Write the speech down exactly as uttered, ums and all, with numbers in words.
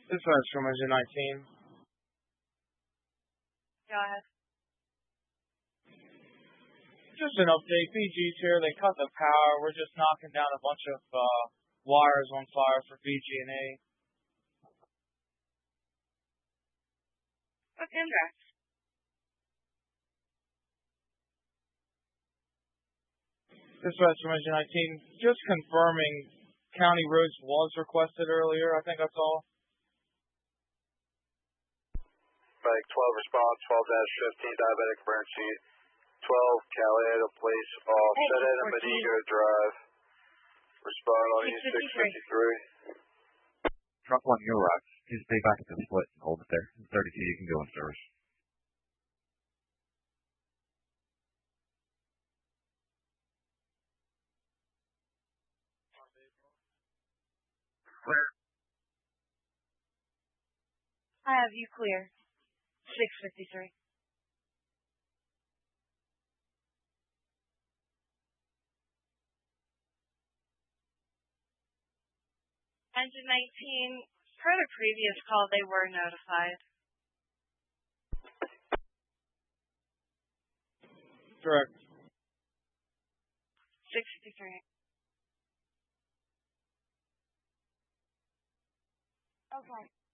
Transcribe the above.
Dispatch from engine nineteen. Go ahead. Just an update. B G's here. They cut the power. We're just knocking down a bunch of uh, wires on fire for B G and A. What's the address? Dispatch from engine nineteen. Just confirming County Roads was requested earlier. I think that's all. Bike twelve response, twelve dash fifteen, diabetic emergency. twelve, Caliado Place off, Hey, Set Ed and Bendigo Drive. Respond on E six fifty-three. Truck one, your rock. Just stay back at the split and hold it there. thirty-two, you can go in service. Clear. I have you clear. six fifty-three. Engine nineteen, per the previous call, they were notified. Correct. six fifty-three. Okay.